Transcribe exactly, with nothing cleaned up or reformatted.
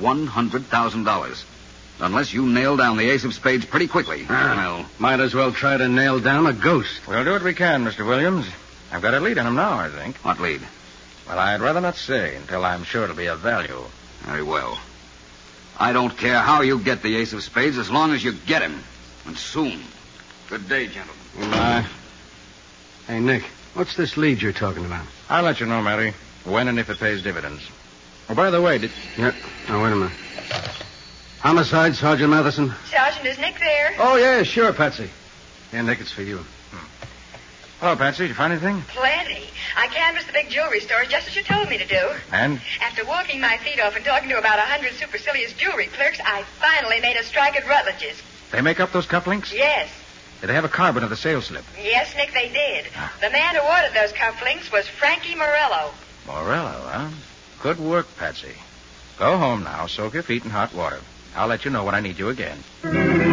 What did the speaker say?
one hundred thousand dollars. Unless you nail down the ace of spades pretty quickly. Ah, well, might as well try to nail down a ghost. We'll do what we can, Mister Williams. I've got a lead on him now, I think. what lead? Well, I'd rather not say until I'm sure it'll be of value. Very well. I don't care how you get the ace of spades as long as you get him. And soon. Good day, gentlemen. Goodbye. Hey, Nick, what's this lead you're talking about? I'll let you know, Mary, when and if it pays dividends. Oh, by the way, did... Yeah. Now, wait a minute. Homicide, Sergeant Matheson. Sergeant, is Nick there? Oh, yeah, sure, Patsy. Yeah, Nick, it's for you. Hello, Patsy. Did you find anything? Plenty. I canvassed the big jewelry store just as you told me to do. And? After walking my feet off and talking to about a hundred supercilious jewelry clerks, I finally made a strike at Rutledge's. They make up those cufflinks? Yes. Did they have a carbon of the sales slip? Yes, Nick, they did. Ah. The man who ordered those cufflinks was Frankie Morello. Morello, huh? Good work, Patsy. Go home now. Soak your feet in hot water. I'll let you know when I need you again.